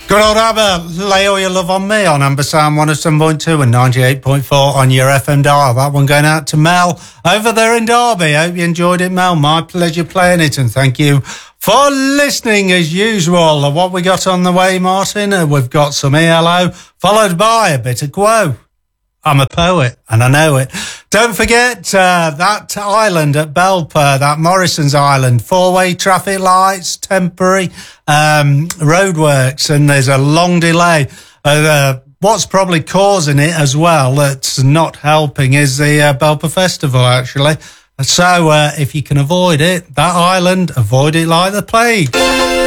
Good old Abba, lay all your love on me on Amber Sound 107.2 and 98.4 on your FM dial. That one going out to Mel over there in Derby. Hope you enjoyed it, Mel. My pleasure playing it, and thank you for listening as usual. What we got on the way, Martin? We've got some ELO, followed by a bit of Quo. I'm a poet, and I know it. Don't forget that island at Belper, that Morrison's Island, four-way traffic lights, temporary roadworks, and there's a long delay. What's probably causing it as well, that's not helping, is the Belper Festival, actually. So if you can avoid it, that island, avoid it like the plague.